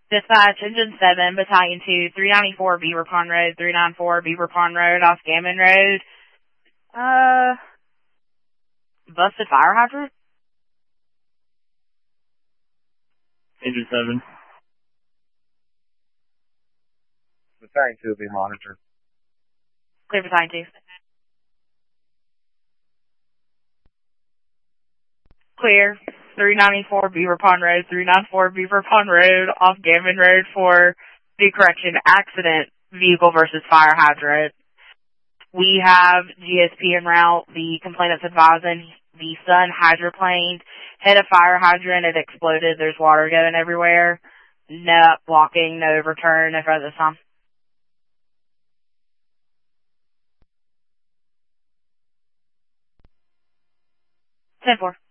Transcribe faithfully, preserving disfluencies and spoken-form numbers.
Dispatch, Engine seven, Battalion two, three ninety-four Beaver Pond Road, three ninety-four Beaver Pond Road off Gammon Road. Uh, busted fire hydrant? Engine seven. Battalion two will be monitored. Clear Battalion two. Clear. three ninety-four Beaver Pond Road, three ninety-four Beaver Pond Road off Gammon Road for the correction accident vehicle versus fire hydrant. We have G S P en route. The complainant's advising the Sun hydroplane hit a fire hydrant. It exploded. There's water going everywhere. No blocking, no return, no further this time. ten four.